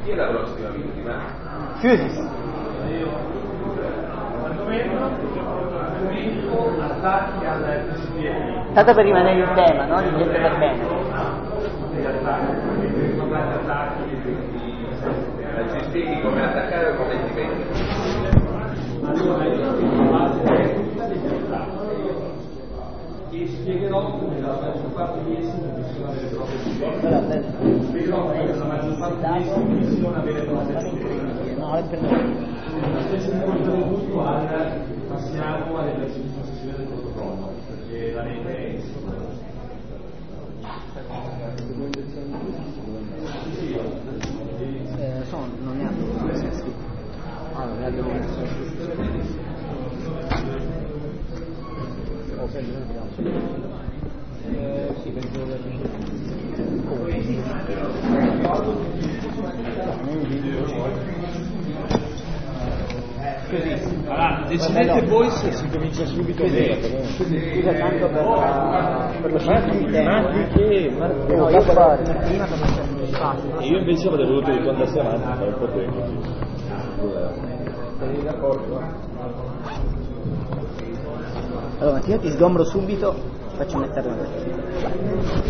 Chi è la prossima vittima? Chiusi. Attacchi al PCPL. Tanto per rimanere in tema, no? Di gente per bene. Ci spieghi come attaccare o come difendere? Allora, io base degli attacchi e spiegherò come la maggior parte di essi non possono avere proprio difesa. Spiegherò come la maggior parte di essi non possono avere proprio difesa. No, è per me. La stessa contributo passiamo alle precise sessioni del protocollo, perché la rete è non ne hanno scritto. Non ne hanno sì, allora, decidete voi se si comincia subito bene. Scusa tanto per lo scempio di tempo. No, io fare. Prima per lasciarmi spazio. Io invece avrei voluto ricordarsi avanti, fare un po' tempo. Sei d'accordo? Allora, io ti sgombro subito, faccio mettere una